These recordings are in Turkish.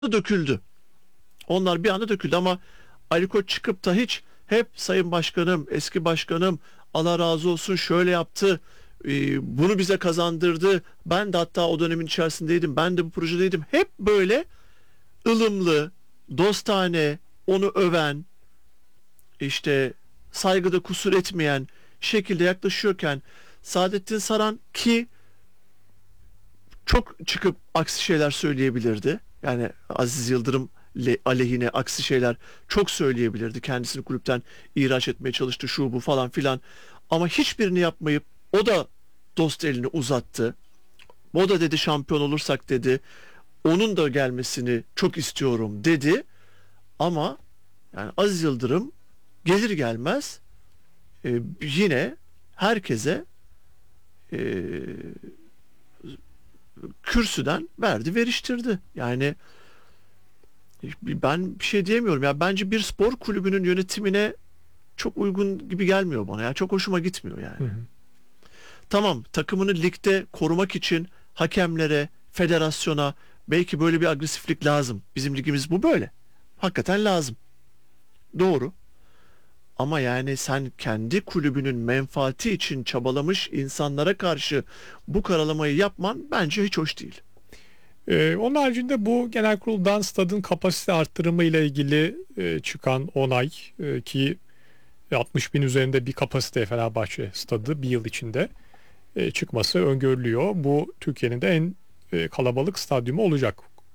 döküldü. Onlar bir anda döküldü ama Ali Koç çıkıp da hep Sayın Başkanım, eski başkanım Allah razı olsun şöyle yaptı, bunu bize kazandırdı. Ben de hatta o dönemin içerisindeydim. Ben de bu projedeydim. Hep böyle ılımlı, dostane, onu öven, işte saygıda kusur etmeyen şekilde yaklaşıyorken Saadettin Saran ki çok çıkıp aksi şeyler söyleyebilirdi. Yani Aziz Yıldırım aleyhine aksi şeyler çok söyleyebilirdi. Kendisini kulüpten ihraç etmeye çalıştı, şu bu falan filan. Ama hiçbirini yapmayıp o da dost elini uzattı. O da dedi şampiyon olursak dedi. Onun da gelmesini çok istiyorum dedi. Ama yani Aziz Yıldırım gelir gelmez yine herkese e, kürsüden verdi veriştirdi. Yani ben bir şey diyemiyorum. Ya bence bir spor kulübünün yönetimine çok uygun gibi gelmiyor bana. Ya çok hoşuma gitmiyor yani. Hı hı. Tamam, takımını ligde korumak için hakemlere, federasyona belki böyle bir agresiflik lazım. Bizim ligimiz bu böyle. Hakikaten lazım. Doğru. Ama yani sen kendi kulübünün menfaati için çabalamış insanlara karşı bu karalamayı yapman bence hiç hoş değil. Onun haricinde bu genel kuruldan stadın kapasite arttırımı ile ilgili çıkan onay ki 60 bin üzerinde bir kapasite Fenerbahçe stadı bir yıl içinde çıkması öngörülüyor. Bu Türkiye'nin de en kalabalık stadyumu olacak.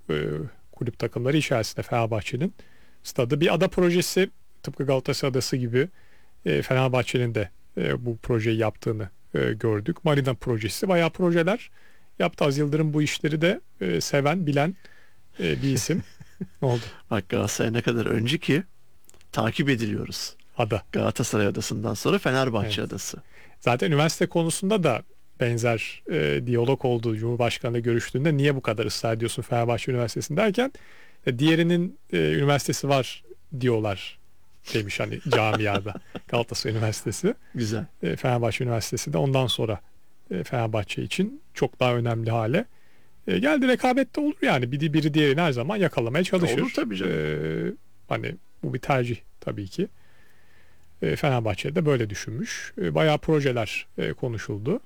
Kulüp takımları içerisinde Fenerbahçe'nin stadı bir ada projesi, tıpkı Galatasaray Adası gibi Fenerbahçe'nin de bu projeyi yaptığını gördük. Marina projesi, bayağı projeler yaptı. Aziz Yıldırım bu işleri de seven, bilen bir isim oldu. Bak Galatasaray ne kadar önce ki takip ediliyoruz. Ada. Galatasaray Adası'ndan sonra Fenerbahçe Evet. Adası. Zaten üniversite konusunda da benzer diyalog oldu. Cumhurbaşkanı'yla görüştüğünde niye bu kadar ısrar ediyorsun Fenerbahçe Üniversitesi'nde derken diğerinin üniversitesi var diyorlar demiş hani camiada. Galatasaray Üniversitesi. Güzel. Fenerbahçe Üniversitesi de ondan sonra Fenerbahçe için çok daha önemli hale geldi. Rekabette olur yani. Biri diğerini her zaman yakalamaya çalışır. Olur tabii canım. Hani bu bir tercih tabii ki. Fenerbahçe de böyle düşünmüş. Bayağı projeler konuşuldu.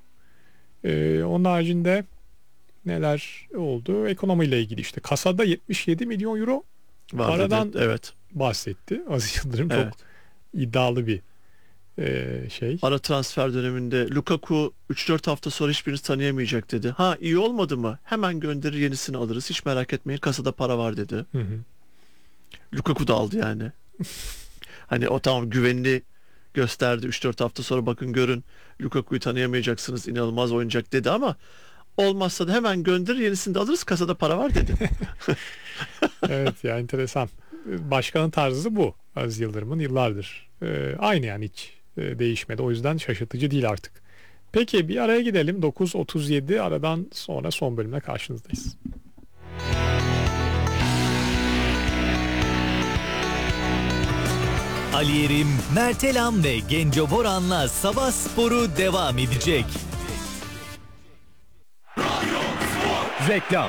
Onun haricinde neler oldu? Ekonomiyle ilgili işte kasada 77 milyon euro Var paradan dedi. Evet. bahsetti. Aziz Yıldırım Evet. çok iddialı bir şey. Ara transfer döneminde Lukaku 3-4 hafta sonra hiçbiriniz tanıyamayacak dedi. Ha, iyi olmadı mı? Hemen gönderir, yenisini alırız. Hiç merak etmeyin, kasada para var dedi. Hı hı. Lukaku da aldı yani. Hani o tamam güvenini gösterdi. 3-4 hafta sonra bakın görün Lukaku'yu tanıyamayacaksınız, inanılmaz oynayacak dedi ama olmazsa da hemen gönderir, yenisini de alırız, kasada para var dedi. Evet ya, enteresan. Başkanın tarzı bu. Aziz Yıldırım'ın yıllardır. Aynı yani, hiç değişmedi. O yüzden şaşırtıcı değil artık. Peki bir araya gidelim. 9.37, aradan sonra son bölümle karşınızdayız. Ali Yerim, Mert Elam ve Genco Boran'la Sabah Sporu devam edecek. Reklam.